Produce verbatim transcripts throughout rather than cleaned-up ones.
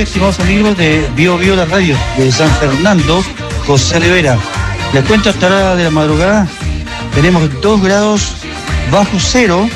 estimados amigos de Bio Bio la Radio de San Fernando, José Olivera. Les cuento, hasta la hora de la madrugada tenemos dos grados bajo cero,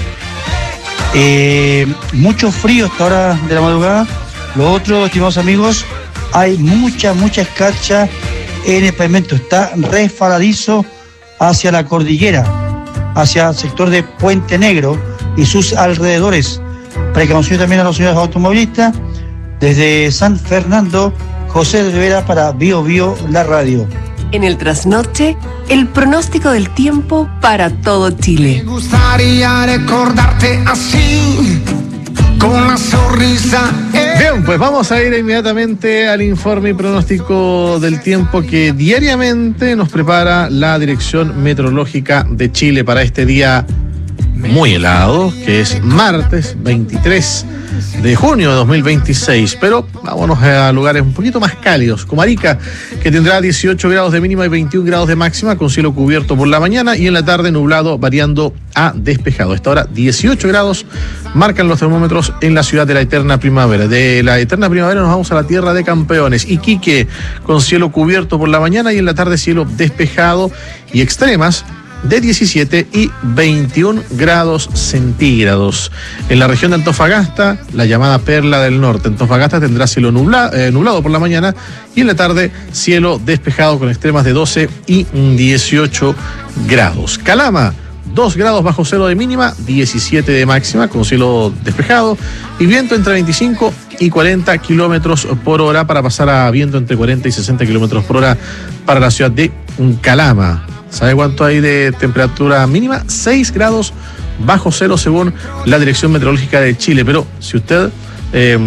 eh, mucho frío hasta hora de la madrugada. Lo otro, estimados amigos, hay mucha, mucha escarcha en el pavimento, está resbaladizo hacia la cordillera, hacia el sector de Puente Negro y sus alrededores. Precaución también a los señores automovilistas. Desde San Fernando, José de Rivera para Bio Bio la Radio. En el trasnoche, el pronóstico del tiempo para todo Chile. Me gustaría recordarte así, con la sonrisa. Bien, pues vamos a ir inmediatamente al informe y pronóstico del tiempo que diariamente nos prepara la Dirección Meteorológica de Chile para este día muy helado, que es martes veintitrés de junio de dos mil veintiséis, pero vámonos a lugares un poquito más cálidos, como Arica, que tendrá dieciocho grados de mínima y veintiún grados de máxima, con cielo cubierto por la mañana y en la tarde nublado, variando a despejado. A esta hora dieciocho grados marcan los termómetros en la ciudad de la eterna primavera. De la eterna primavera nos vamos a la tierra de campeones, Iquique, con cielo cubierto por la mañana y en la tarde cielo despejado y extremas de diecisiete y veintiún grados centígrados. En la región de Antofagasta, la llamada Perla del Norte, Antofagasta tendrá cielo nubla, eh, nublado por la mañana y en la tarde cielo despejado con extremas de doce y dieciocho grados. Calama, dos grados bajo cero de mínima, diecisiete de máxima con cielo despejado y viento entre veinticinco y cuarenta kilómetros por hora, para pasar a viento entre cuarenta y sesenta kilómetros por hora para la ciudad de Calama. ¿Sabe cuánto hay de temperatura mínima? seis grados bajo cero según la Dirección Meteorológica de Chile. Pero si usted eh,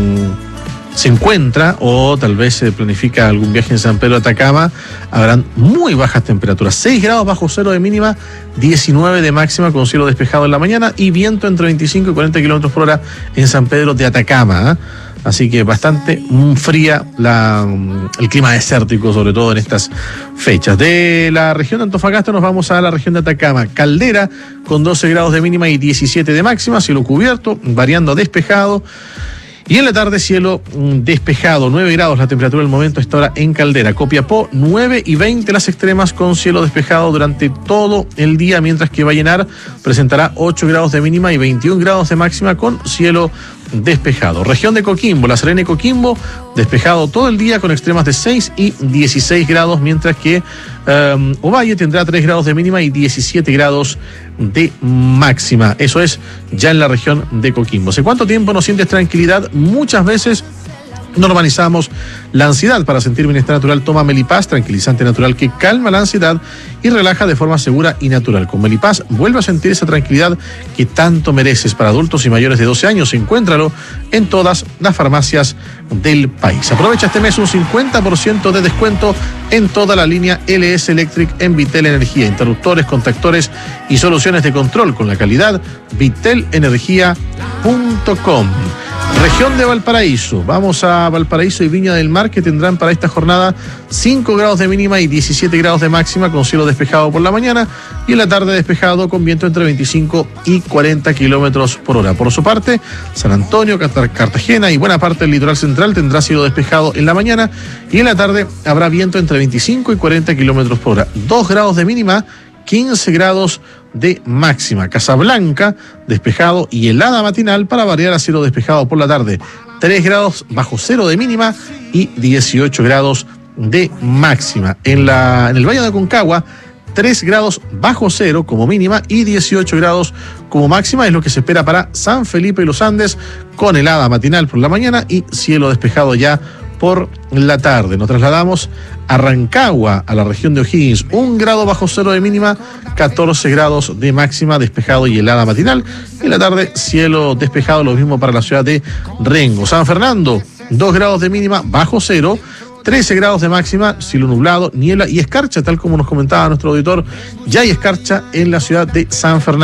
se encuentra o tal vez se planifica algún viaje en San Pedro de Atacama, habrán muy bajas temperaturas. seis grados bajo cero de mínima, diecinueve de máxima con cielo despejado en la mañana y viento entre veinticinco y cuarenta kilómetros por hora en San Pedro de Atacama, ¿eh? Así que bastante fría la, el clima desértico, sobre todo en estas fechas. De la región de Antofagasta nos vamos a la región de Atacama. Caldera con doce grados de mínima y diecisiete de máxima, cielo cubierto, variando a despejado. Y en la tarde cielo despejado, nueve grados la temperatura del momento a esta hora en Caldera. Copiapó, nueve y veinte las extremas con cielo despejado durante todo el día, mientras que Vallenar presentará ocho grados de mínima y veintiún grados de máxima con cielo despejado. Región de Coquimbo, La Serena y Coquimbo, despejado todo el día con extremas de seis y dieciséis grados, mientras que um, Ovalle tendrá tres grados de mínima y diecisiete grados de máxima. Eso es ya en la región de Coquimbo. ¿Hace cuánto tiempo no sientes tranquilidad? Muchas veces normalizamos la ansiedad. Para sentir bienestar natural, toma Melipaz, tranquilizante natural que calma la ansiedad y relaja de forma segura y natural. Con Melipaz vuelve a sentir esa tranquilidad que tanto mereces. Para adultos y mayores de doce años, encuéntralo en todas las farmacias del país. Aprovecha este mes un cincuenta por ciento de descuento en toda la línea L S Electric en Vitel Energía. Interruptores, contactores y soluciones de control con la calidad vitel energía punto com. Región de Valparaíso, vamos a Valparaíso y Viña del Mar, que tendrán para esta jornada cinco grados de mínima y diecisiete grados de máxima con cielo despejado por la mañana y en la tarde despejado con viento entre veinticinco y cuarenta kilómetros por hora. Por su parte, San Antonio, Cartagena y buena parte del litoral central tendrá cielo despejado en la mañana y en la tarde habrá viento entre veinticinco y cuarenta kilómetros por hora. dos grados de mínima, quince grados de máxima. Casablanca, despejado y helada matinal para variar a cielo despejado por la tarde. tres grados bajo cero de mínima y dieciocho grados de máxima. En, la, en el Valle de Aconcagua, tres grados bajo cero como mínima y dieciocho grados como máxima es lo que se espera para San Felipe y los Andes, con helada matinal por la mañana y cielo despejado ya por la tarde. Nos trasladamos a Rancagua, a la región de O'Higgins, un grado bajo cero de mínima, catorce grados de máxima, despejado y helada matinal. Y en la tarde, cielo despejado, lo mismo para la ciudad de Rengo. San Fernando, dos grados de mínima, bajo cero, trece grados de máxima, cielo nublado, niebla y escarcha, tal como nos comentaba nuestro auditor. Ya hay escarcha en la ciudad de San Fernando.